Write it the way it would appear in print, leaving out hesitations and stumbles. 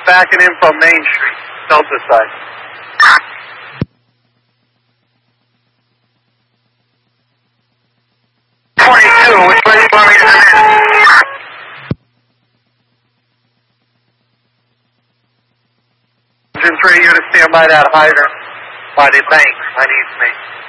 backing in from Main Street, Delta side. Which way do you want me to come in? Engine 3, unit standby that hydrant by the bank. I need me.